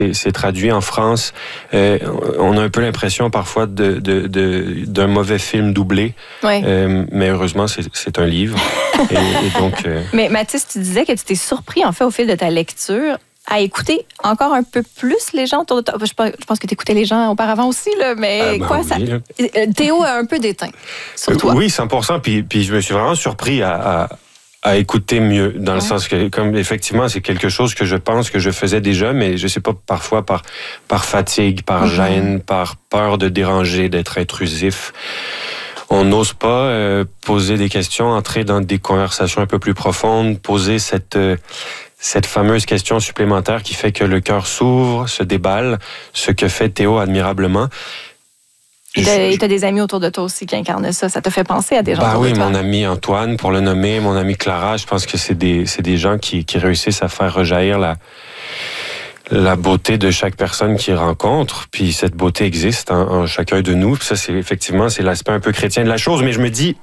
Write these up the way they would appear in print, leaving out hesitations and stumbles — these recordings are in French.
c'est traduit en France. On a un peu l'impression parfois d'un mauvais film doublé. Ouais. Mais heureusement, c'est un livre. et donc, Mais Mathis, tu disais que tu t'es surpris, en fait, au fil de ta lecture, à écouter encore un peu plus les gens autour de toi. Je pense que tu écoutais les gens auparavant aussi, là, mais Théo a un peu déteint sur toi. Oui, 100%. Puis je me suis vraiment surpris à écouter mieux, dans le sens que, comme effectivement, c'est quelque chose que je pense que je faisais déjà, mais je sais pas, parfois par fatigue, par gêne, par peur de déranger, d'être intrusif. On n'ose pas poser des questions, entrer dans des conversations un peu plus profondes, poser cette fameuse question supplémentaire qui fait que le cœur s'ouvre, se déballe, ce que fait Théo admirablement. Et t'as des amis autour de toi aussi qui incarnent ça. Ça te fait penser à des gens autour de toi? Oui, mon ami Antoine, pour le nommer, mon ami Clara, je pense que c'est des gens qui réussissent à faire rejaillir la beauté de chaque personne qu'ils rencontrent. Puis cette beauté existe en chacun de nous. Puis ça, c'est l'aspect un peu chrétien de la chose. Mais je me dis,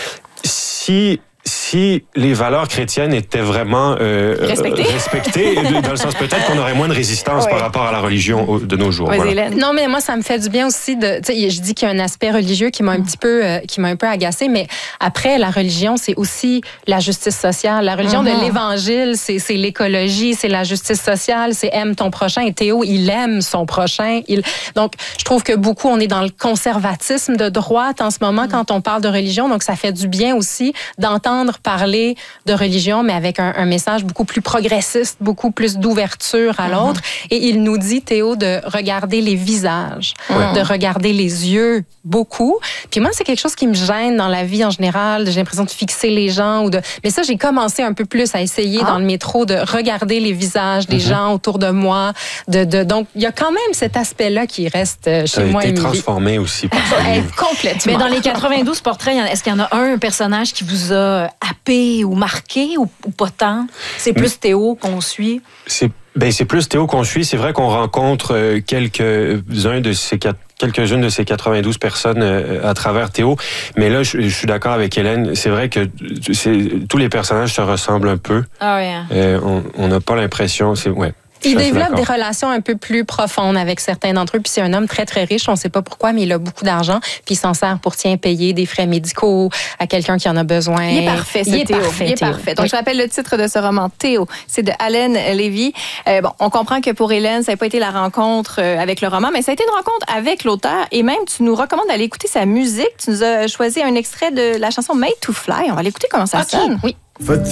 si les valeurs chrétiennes étaient vraiment respectées, dans le sens peut-être qu'on aurait moins de résistance par rapport à la religion de nos jours. Voilà. Non, mais moi, ça me fait du bien aussi de. Je dis qu'il y a un aspect religieux qui m'a un petit peu, agacée, mais après, la religion, c'est aussi la justice sociale. La religion de l'Évangile, c'est l'écologie, c'est la justice sociale, c'est aime ton prochain. Et Théo, il aime son prochain. Donc, je trouve que beaucoup, on est dans le conservatisme de droite en ce moment quand on parle de religion. Donc, ça fait du bien aussi d'entendre parler de religion, mais avec un message beaucoup plus progressiste, beaucoup plus d'ouverture à l'autre. Et il nous dit, Théo, de regarder les visages, de regarder les yeux beaucoup. Puis moi, c'est quelque chose qui me gêne dans la vie en général. J'ai l'impression de fixer les gens. Mais ça, j'ai commencé un peu plus à essayer dans le métro de regarder les visages des gens autour de moi. Donc, il y a quand même cet aspect-là qui reste chez moi. Ça a été transformé aussi par ce livre. Complètement. Mais dans les 92 portraits, est-ce qu'il y en a un personnage qui vous a happé ou marqué ou pas tant? C'est plus Théo qu'on suit? C'est plus Théo qu'on suit. C'est vrai qu'on rencontre quelques-unes de ces 92 personnes à travers Théo. Mais là, je suis d'accord avec Hélène. C'est vrai que tous les personnages se ressemblent un peu. On n'a pas l'impression... Il développe des relations un peu plus profondes avec certains d'entre eux. Puis c'est un homme très, très riche. On ne sait pas pourquoi, mais il a beaucoup d'argent. Puis il s'en sert pour payer des frais médicaux à quelqu'un qui en a besoin. Il est parfait, Théo. Il est parfait. Donc, je rappelle le titre de ce roman, Théo. C'est de Allen Lévy. On comprend que pour Hélène, ça n'a pas été la rencontre avec le roman, mais ça a été une rencontre avec l'auteur. Et même, tu nous recommandes d'aller écouter sa musique. Tu nous as choisi un extrait de la chanson Made to Fly. On va l'écouter comment ça sonne. Oui.